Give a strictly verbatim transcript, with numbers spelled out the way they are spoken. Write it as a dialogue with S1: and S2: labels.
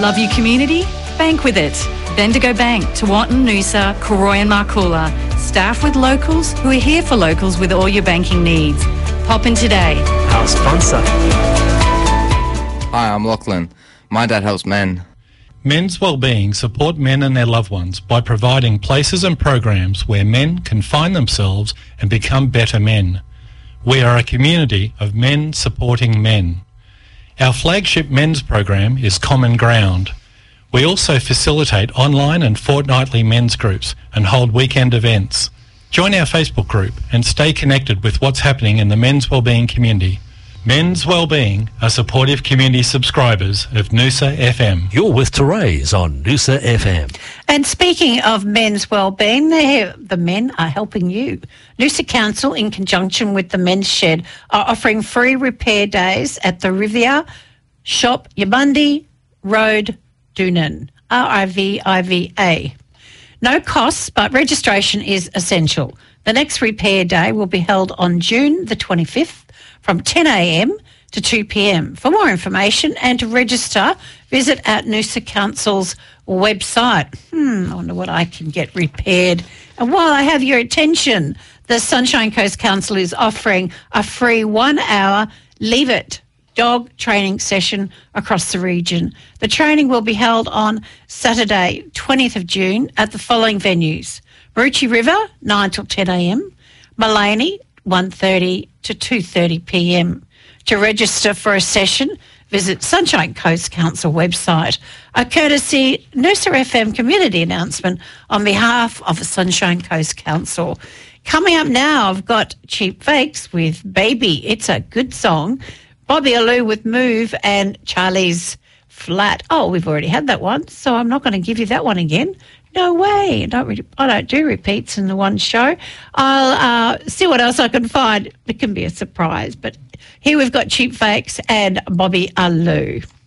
S1: Love your community? Bank with it. Bendigo Bank, Tewantin, Noosa, Cooroy and Marcoola. Staff with locals who are here for locals with all your banking needs. Pop in today.
S2: Our sponsor.
S3: Hi, I'm Lachlan. My dad helps men.
S4: Men's Wellbeing support men and their loved ones by providing places and programs where men can find themselves and become better men. We are a community of men supporting men. Our flagship men's program is Common Ground. We also facilitate online and fortnightly men's groups and hold weekend events. Join our Facebook group and stay connected with what's happening in the men's wellbeing community. Men's Wellbeing are supportive community subscribers of Noosa F M.
S5: You're with Therese on Noosa F M.
S6: And speaking of men's wellbeing, the men are helping you. Noosa Council, in conjunction with the Men's Shed, are offering free repair days at the Riviera Shop, Yabundi Road, Doonan, R I V I V A. No costs, but registration is essential. The next repair day will be held on June the twenty-fifth from ten a m to two p m. For more information and to register, visit at Noosa Council's website. Hmm, I wonder what I can get repaired. And while I have your attention, the Sunshine Coast Council is offering a free one-hour Leave It dog training session across the region. The training will be held on Saturday, twentieth of June at the following venues: Maroochy River, nine till ten a m, Mullaney, one thirty to two thirty p m. To register for a session, visit Sunshine Coast Council website. A courtesy Noosa F M community announcement on behalf of the Sunshine Coast Council. Coming up now, I've got Cheap Fakes with Baby. It's a good song. Bobby Alou with Move and Charlie's Flat. Oh, we've already had that one, so I'm not going to give you that one again. No way. I don't, re- I don't do repeats in the one show. I'll uh, see what else I can find. It can be a surprise. But here we've got Cheap Fakes and Bobby Alou.